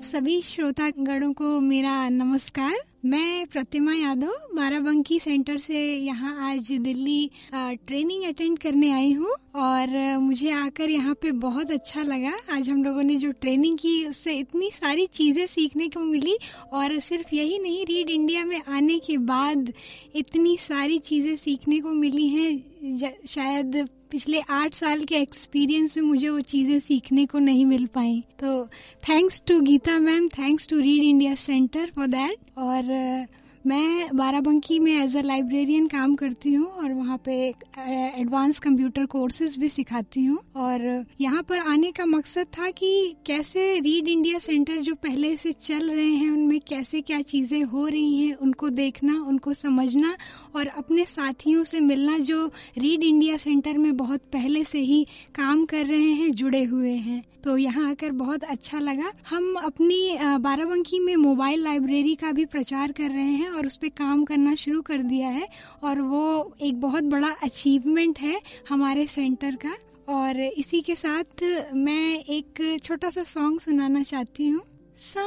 सभी श्रोतागणों को मेरा नमस्कार। मैं प्रतिमा यादव बाराबंकी सेंटर से यहाँ आज दिल्ली ट्रेनिंग अटेंड करने आई हूँ और मुझे आकर यहाँ पे बहुत अच्छा लगा। आज हम लोगों ने जो ट्रेनिंग की उससे इतनी सारी चीज़ें सीखने को मिली और सिर्फ यही नहीं, रीड इंडिया में आने के बाद इतनी सारी चीज़ें सीखने को मिली हैं। शायद पिछले 8 साल के एक्सपीरियंस में मुझे वो चीज़ें सीखने को नहीं मिल पाई। तो thanks to Gita ma'am, thanks to read India centre for that. और मैं बाराबंकी में एज अ लाइब्रेरियन काम करती हूँ और वहाँ पे एडवांस कंप्यूटर कोर्सेज भी सिखाती हूँ। और यहाँ पर आने का मकसद था कि कैसे रीड इंडिया सेंटर जो पहले से चल रहे हैं उनमें कैसे क्या चीज़ें हो रही हैं, उनको देखना, उनको समझना और अपने साथियों से मिलना जो रीड इंडिया सेंटर में बहुत पहले से ही काम कर रहे हैं, जुड़े हुए हैं। तो यहाँ आकर बहुत अच्छा लगा। हम अपनी बाराबंकी में मोबाइल लाइब्रेरी का भी प्रचार कर रहे हैं और उस पर काम करना शुरू कर दिया है और वो एक बहुत बड़ा अचीवमेंट है हमारे सेंटर का। और इसी के साथ मैं एक छोटा सा सॉन्ग सुनाना चाहती हूँ।